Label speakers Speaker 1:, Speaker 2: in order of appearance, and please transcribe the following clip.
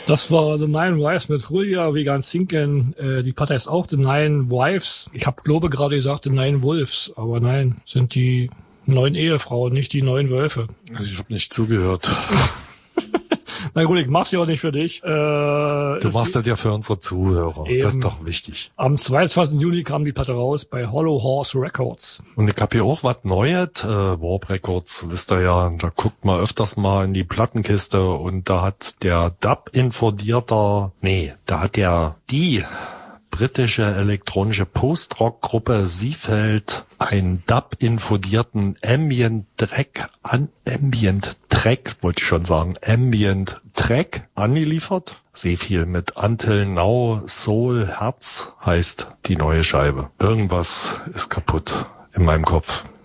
Speaker 1: Das war The Nine Wives mit Julia Vegan Sinken. Die Platte ist auch The Nine Wives. Ich habe glaube gerade gesagt The Nine Wolves, aber nein, sind die 9 Ehefrauen, nicht die 9 Wölfe.
Speaker 2: Ich habe nicht zugehört.
Speaker 1: Na gut, ich mach's ja auch nicht für dich.
Speaker 2: Du machst das ja für unsere Zuhörer. Eben. Das ist doch wichtig.
Speaker 1: Am 22. Juli kam die Platte raus bei Hollow Horse Records.
Speaker 2: Und ich hab hier auch was Neues. Warp Records, wisst ihr ja, da guckt man öfters mal in die Plattenkiste und da hat der die britische elektronische Post-Rock-Gruppe Seefeld einen Dub-infodierten Ambient Track angeliefert. Sehr viel mit Until Now, Soul, Herz heißt die neue Scheibe. Irgendwas ist kaputt in meinem Kopf.